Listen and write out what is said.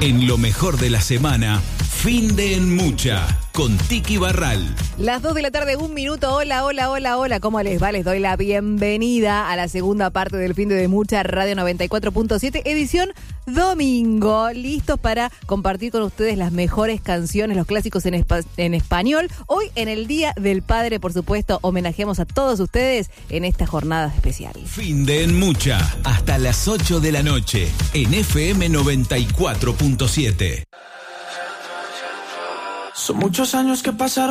En lo mejor de la semana, fin de En Mucha, con Tiki Barral. Las 2 de la tarde, 1 minuto. Hola. ¿Cómo les va? Les doy la bienvenida a la segunda parte del fin de Mucha, Radio 94.7, edición domingo. Listos para compartir con ustedes las mejores canciones, los clásicos en español. Hoy, en el Día del Padre, por supuesto, homenajeamos a todos ustedes en esta jornada especial. Fin de En Mucha, hasta las 8 de la noche, en FM 94.7. Son muchos años que pasaron.